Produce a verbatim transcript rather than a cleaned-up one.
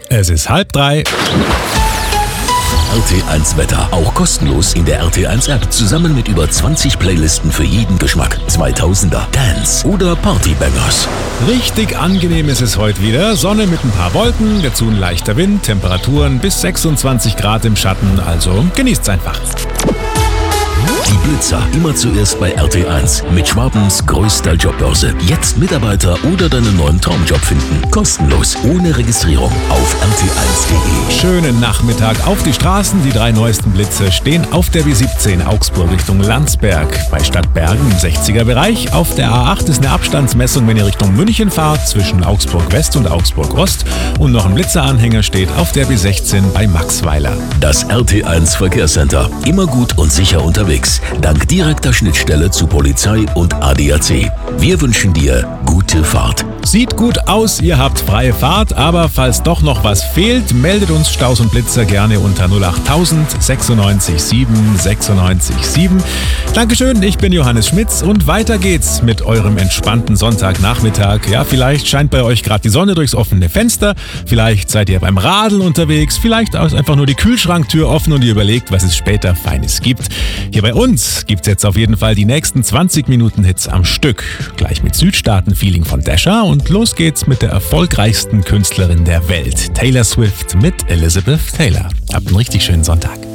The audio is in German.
Es ist halb drei. R T eins Wetter. Auch kostenlos in der R T eins App. Zusammen mit über zwanzig Playlisten für jeden Geschmack. zweitausender, Dance oder Partybangers. Richtig angenehm ist es heute wieder. Sonne mit ein paar Wolken, dazu ein leichter Wind, Temperaturen bis sechsundzwanzig Grad im Schatten. Also genießt's einfach. Die Blitzer immer zuerst bei R T eins mit Schwabens größter Jobbörse. Jetzt Mitarbeiter oder deinen neuen Traumjob finden. Kostenlos, ohne Registrierung auf r t eins punkt d e. Schönen Nachmittag auf die Straßen. Die drei neuesten Blitze stehen auf der B siebzehn Augsburg Richtung Landsberg. Bei Stadtbergen im sechziger Bereich. Auf der A acht ist eine Abstandsmessung, wenn ihr Richtung München fahrt, zwischen Augsburg West und Augsburg Ost. Und noch ein Blitzeranhänger steht auf der B sechzehn bei Maxweiler. Das R T eins Verkehrscenter. Immer gut und sicher unterwegs. Dank direkter Schnittstelle zu Polizei und A D A C. Wir wünschen dir gute Fahrt. Sieht gut aus, ihr habt freie Fahrt, aber falls doch noch was fehlt, meldet uns Staus und Blitzer gerne unter null acht null null sechsundneunzig sieben sechsundneunzig sieben. Dankeschön, ich bin Johannes Schmitz und weiter geht's mit eurem entspannten Sonntagnachmittag. Ja, vielleicht scheint bei euch gerade die Sonne durchs offene Fenster, vielleicht seid ihr beim Radeln unterwegs, vielleicht ist einfach nur die Kühlschranktür offen und ihr überlegt, was es später Feines gibt. Hier bei uns gibt's jetzt auf jeden Fall die nächsten zwanzig Minuten Hits am Stück. Gleich mit Südstaaten-Feeling von Dasher und los geht's mit der erfolgreichsten Künstlerin der Welt, Taylor Swift mit Elizabeth Taylor. Habt einen richtig schönen Sonntag.